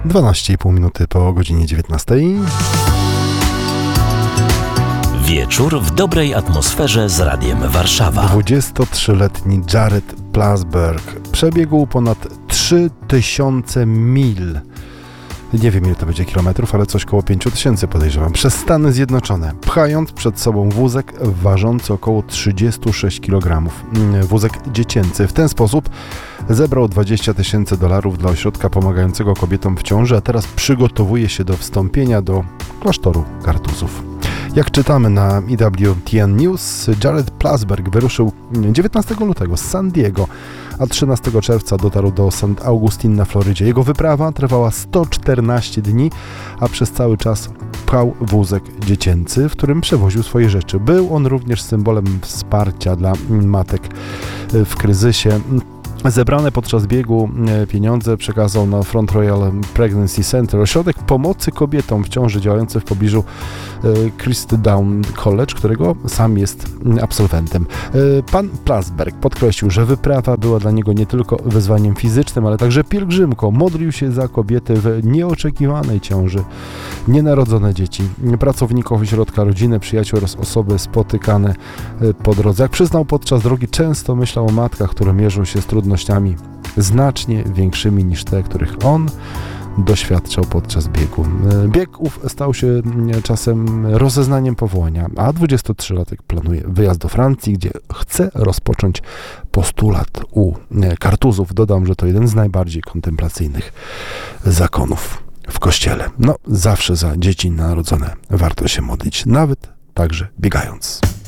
12,5 minuty po godzinie 19. Wieczór w dobrej atmosferze z Radiem Warszawa. 23-letni Jared Plasberg przebiegł ponad 3000 mil. Nie wiem, ile to będzie kilometrów, ale coś koło 5000 podejrzewam. Przez Stany Zjednoczone, pchając przed sobą wózek ważący około 36 kg. Wózek dziecięcy. W ten sposób zebrał $20,000 dla ośrodka pomagającego kobietom w ciąży, a teraz przygotowuje się do wstąpienia do klasztoru Kartuzów. Jak czytamy na EWTN News, Jared Plasberg wyruszył 19 lutego z San Diego, a 13 czerwca dotarł do St. Augustine na Florydzie. Jego wyprawa trwała 114 dni, a przez cały czas pchał wózek dziecięcy, w którym przewoził swoje rzeczy. Był on również symbolem wsparcia dla matek w kryzysie. Zebrane podczas biegu pieniądze przekazał na Front Royal Pregnancy Center, ośrodek pomocy kobietom w ciąży działający w pobliżu Christendom College, którego sam jest absolwentem. Pan Plasberg podkreślił, że wyprawa była dla niego nie tylko wyzwaniem fizycznym, ale także pielgrzymką. Modlił się za kobiety w nieoczekiwanej ciąży, nienarodzone dzieci, pracowników ośrodka, rodziny, przyjaciół oraz osoby spotykane po drodze. Jak przyznał podczas drogi, często myślał o matkach, które mierzą się z trudnościami znacznie większymi niż te, których on doświadczał podczas biegu. Bieg ów stał się czasem rozeznaniem powołania, a 23-latek planuje wyjazd do Francji, gdzie chce rozpocząć postulat u Kartuzów. Dodam, że to jeden z najbardziej kontemplacyjnych zakonów w Kościele. Zawsze za dzieci narodzone warto się modlić, nawet także biegając.